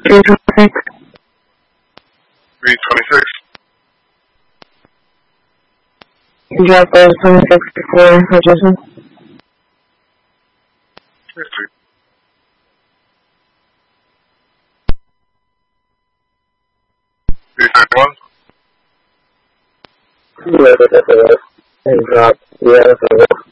326. 326. You dropped those 26 before Hutchinson. Yes, sir. 331. Yeah, that's what it was. And dropped, yeah, that's what it was.